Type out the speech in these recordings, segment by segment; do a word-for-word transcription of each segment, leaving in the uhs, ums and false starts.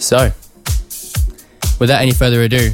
So, without any further ado,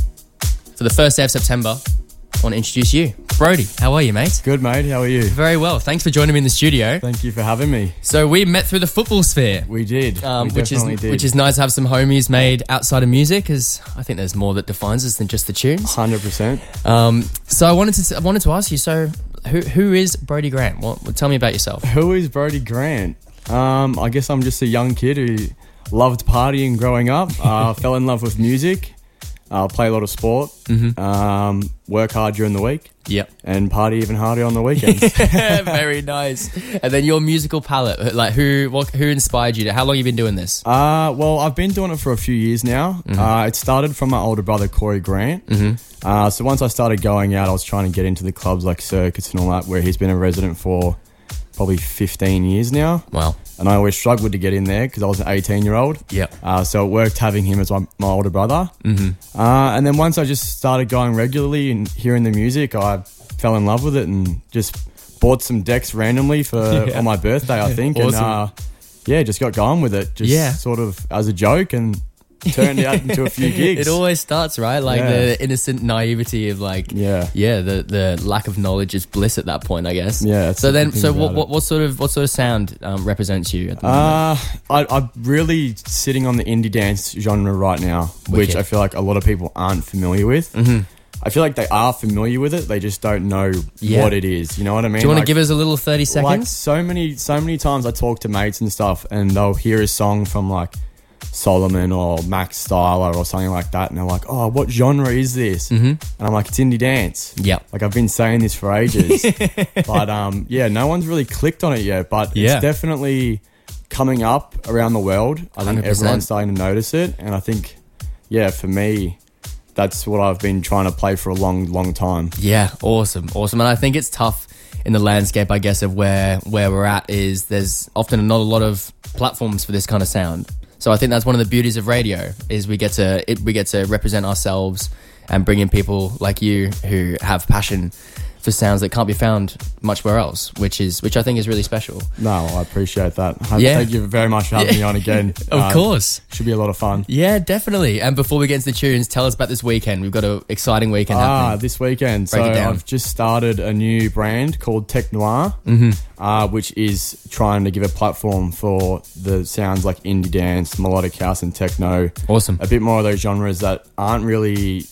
for the first day of September, I want to introduce you. Brody, how are you, mate? Good, mate. How are you? Very well. Thanks for joining me in the studio. Thank you for having me. So we met through the football sphere. We did. Um, we which definitely is did. which is nice to have some homies made outside of music, because I think there's more that defines us than just the tunes. one hundred percent. Um, so I wanted to I wanted to ask you. So who who is Brody Grant? What, tell me about yourself. Who is Brody Grant? Um, I guess I'm just a young kid who loved partying growing up. Uh, fell in love with music. Uh, play a lot of sport. Mm-hmm. Um, work hard during the week. Yep. And party even harder on the weekends. Very nice. And then your musical palette, like who what, who inspired you to, how long have you been doing this? Uh, well, I've been doing it for a few years now. Mm-hmm. Uh, it started from my older brother, Corey Grant. Mm-hmm. Uh, so once I started going out, I was trying to get into the clubs like Circuits and all that, where he's been a resident for probably fifteen years now. Wow. And I always struggled to get in there because I was an eighteen-year-old. Yep. Uh, so it worked having him as my, my older brother. Mm-hmm. Uh, and then once I just started going regularly and hearing the music, I fell in love with it and just bought some decks randomly for Yeah. on my birthday, I think. Awesome. And uh, yeah, just got going with it. Just Yeah. sort of as a joke and turned out into a few gigs. It always starts, right? Like Yeah. the innocent naivety of like, Yeah. yeah, the the lack of knowledge is bliss at that point, I guess. Yeah, that's So the then, thing so about what, it. what what sort of what sort of sound um, represents you at the moment? Uh, I, I'm really sitting on the indie dance genre right now, which Wicked. I feel like a lot of people aren't familiar with. Mhm. I feel like they are familiar with it. They just don't know Yeah. what it is. You know what I mean? Do you want Like- to give us a little thirty Like seconds? so many, so many times I talk to mates and stuff, and they'll hear a song from like Solomon or Max Styler or something like that, and they're like, "Oh, what genre is this?" Mm-hmm. And I'm like, "It's indie dance." Yep. Like I've been saying this for ages, but um, yeah, no one's really clicked on it yet. But Yeah. it's definitely coming up around the world. I one think hundred percent. everyone's starting to notice it, and I think, yeah, for me, that's what I've been trying to play for a long, long time. Yeah, awesome, awesome. And I think it's tough in the landscape, I guess, of where where we're at. Is there's often not a lot of platforms for this kind of sound. So I think that's one of the beauties of radio, is we get to it, we get to represent ourselves and bring in people like you who have passion for sounds that can't be found muchwhere else, which is which I think is really special. No, I appreciate that. Yeah. Thank you very much for having me on again. Of Uh, course. Should be a lot of fun. Yeah, definitely. And before we get into the tunes, tell us about this weekend. We've got an exciting weekend Ah, happening. this weekend. Break so it down. I've just started a new brand called Tech Noir, Mm-hmm. uh, which is trying to give a platform for the sounds like indie dance, melodic house, and techno. Awesome. A bit more of those genres that aren't really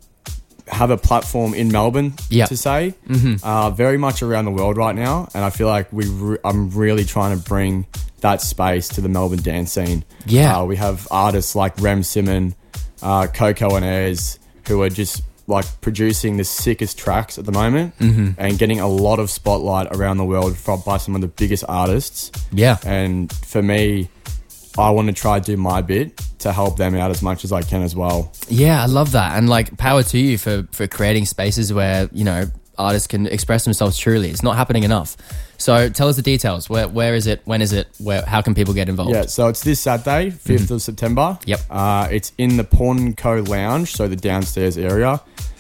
have a platform in Melbourne Yep. to say. Mm-hmm. Uh, very much around the world right now, and I feel like we. Re- I'm really trying to bring that space to the Melbourne dance scene. Yeah. Uh, we have artists like Rem Simon, uh, Coco and Ayers, who are just like producing the sickest tracks at the moment Mm-hmm. and getting a lot of spotlight around the world from, by some of the biggest artists. Yeah. And for me, I want to try to do my bit to help them out as much as I can as well. Yeah, I love that. And like, power to you for, for creating spaces where, you know, artists can express themselves truly. It's not happening enough. So tell us the details. Where Where is it? When is it? Where? How can people get involved? Yeah, so it's this Saturday, fifth of September. Yep. Uh, it's in the Pawn Co Lounge, so the downstairs area.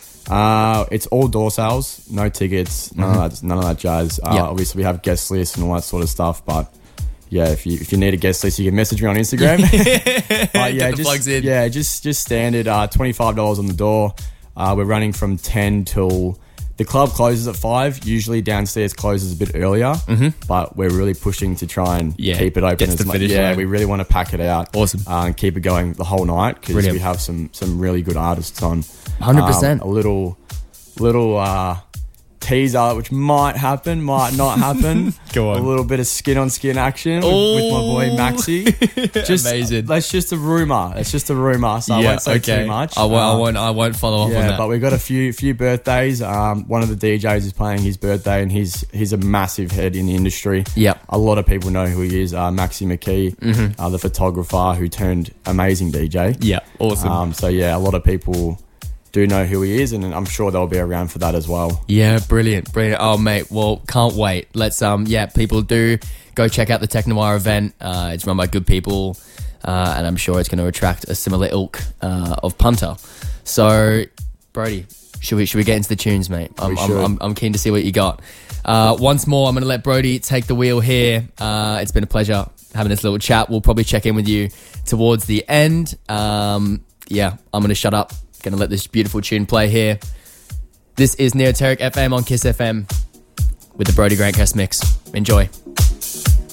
Uh, it's all door sales, no tickets, none, of, that, none of that jazz. Uh, Yep. Obviously, we have guest lists and all that sort of stuff, but yeah, if you if you need a guest list, you can message me on Instagram. But yeah, the just, plugs in. yeah, just just standard uh, twenty-five dollars on the door. Uh, we're running from ten till the club closes at five. Usually downstairs closes a bit earlier, mm-hmm. but we're really pushing to try and Yeah, keep it open gets as the much. finish Yeah, line. we really want to pack it out. Awesome. Uh, and keep it going the whole night because Brilliant. we have some some really good artists on. one hundred percent. Um, a little little uh, teaser, which might happen, might not happen. Go on. A little bit of skin on skin action with, with my boy Oh. Maxi. Just, Amazing. That's just a rumor. It's just a rumor, so I won't say too much. I won't, I Um, won't. I won't follow up on yeah, that. but we've got a few few birthdays. Um, one of the D Js is playing his birthday, and he's he's a massive head in the industry. Yep. A lot of people know who he is. Uh, Maxi McKee, Mm-hmm. uh, the photographer who turned amazing D J. Yeah, awesome. Um, so yeah, a lot of people do know who he is, and I'm sure they'll be around for that as well. Yeah, brilliant, brilliant. Oh, mate, well, can't wait. Let's, um, yeah, people do go check out the Tech Noir event. Uh, it's run by good people, uh, and I'm sure it's going to attract a similar ilk uh, of punter. So, Brody, should we should we get into the tunes, mate? I'm We I'm, should. I'm, I'm keen to see what you got. Uh, once more, I'm going to let Brody take the wheel here. Uh, it's been a pleasure. having this little chat. We'll probably check in with you towards the end. Um, yeah, I'm going to shut up. Going to let this beautiful tune play here. This is Neoteric F M on Kiss F M with the Brody Grant Guest Mix. Enjoy.